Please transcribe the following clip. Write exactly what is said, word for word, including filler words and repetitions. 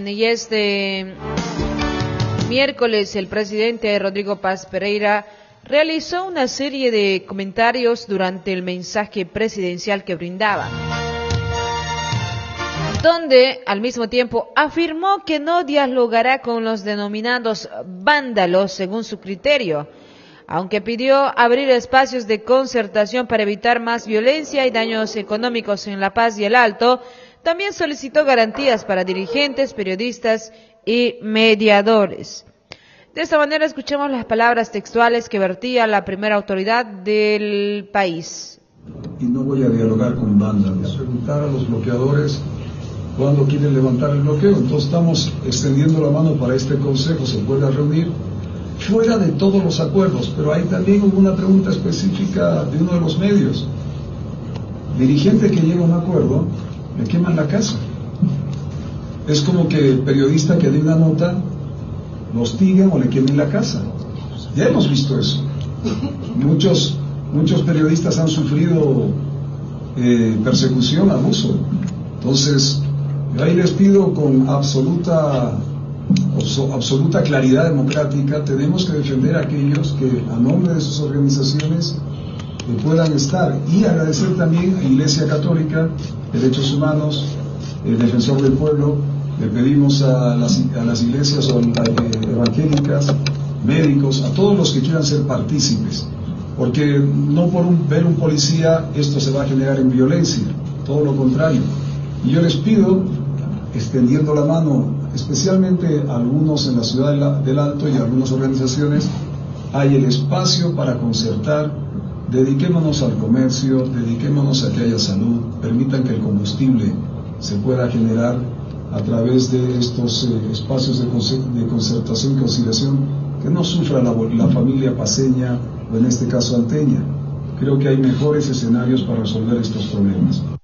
Y este miércoles el presidente Rodrigo Paz Pereira realizó una serie de comentarios durante el mensaje presidencial que brindaba, donde al mismo tiempo afirmó que no dialogará con los denominados vándalos según su criterio, aunque pidió abrir espacios de concertación para evitar más violencia y daños económicos en La Paz y el Alto. También solicitó garantías para dirigentes, periodistas y mediadores. De esta manera escuchemos las palabras textuales que vertía la primera autoridad del país. Y no voy a dialogar con vándalos, preguntar a los bloqueadores cuándo quieren levantar el bloqueo. Entonces estamos extendiendo la mano para este consejo se pueda reunir fuera de todos los acuerdos, pero hay también una pregunta específica de uno de los medios. Dirigente que llega a un acuerdo, le queman la casa. Es como que el periodista que dé una nota lo hostigan o le quemen la casa. Ya hemos visto eso. Muchos, muchos periodistas han sufrido eh, persecución, abuso. Entonces, yo ahí les pido con absoluta, absoluta claridad democrática, tenemos que defender a aquellos que a nombre de sus organizaciones eh, puedan estar, y agradecer también a Iglesia Católica, Derechos Humanos, el Defensor del Pueblo. Le pedimos a las, a las iglesias evangélicas, médicos, a todos los que quieran ser partícipes, porque no por un, ver un policía esto se va a generar en violencia, todo lo contrario. Y yo les pido, extendiendo la mano, especialmente a algunos en la ciudad del Alto y a algunas organizaciones, hay el espacio para concertar. Dediquémonos al comercio, dediquémonos a que haya salud, permitan que el combustible se pueda generar a través de estos eh, espacios de, de concertación y conciliación, que no sufra la, la familia paceña o en este caso alteña. Creo que hay mejores escenarios para resolver estos problemas.